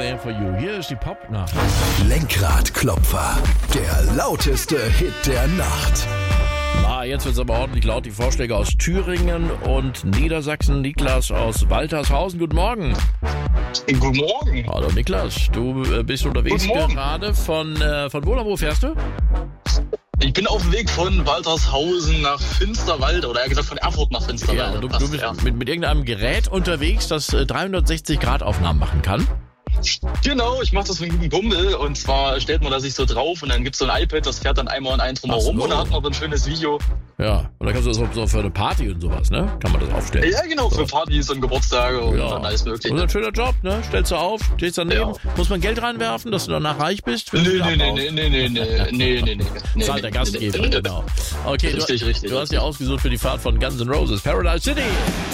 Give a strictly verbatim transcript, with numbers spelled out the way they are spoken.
There For You. Hier ist die Popnacht. Lenkradklopfer, der lauteste Hit der Nacht. Ah, jetzt wird es aber ordentlich laut. Die Vorschläge aus Thüringen und Niedersachsen. Niklas aus Waltershausen. Guten Morgen. Guten Morgen. Hallo Niklas, du äh, bist unterwegs gerade von, äh, von wo nach wo fährst du? Ich bin auf dem Weg von Waltershausen nach Finsterwalde, oder eher gesagt von Erfurt nach Finsterwalde. Ja, du, passt, du bist ja. mit, mit irgendeinem Gerät unterwegs, das äh, dreihundertsechzig Grad Aufnahmen machen kann. Genau, ich mache das mit einem Kumpel, und zwar stellt man da sich so drauf und dann gibt's so ein iPad, das fährt dann einmal und eins drumherum so. Und da hat man so ein schönes Video. Ja, und dann kannst du das auch so für eine Party und sowas, ne? Kann man das aufstellen. Ja, genau, für Partys und Geburtstage und Ja. dann alles mögliche. Und ein schöner Job, ne? Stellst du auf, stehst daneben. Ja. Muss man Geld reinwerfen, dass du danach reich bist? Nee, nee, nee, nee, nee, nee, nee, nee, nee, nee. Zahlt der Gastgeber, nee, nee. genau. Okay, Richtig, du, richtig, du hast richtig. dir ausgesucht für die Fahrt von Guns N' Roses, Paradise City.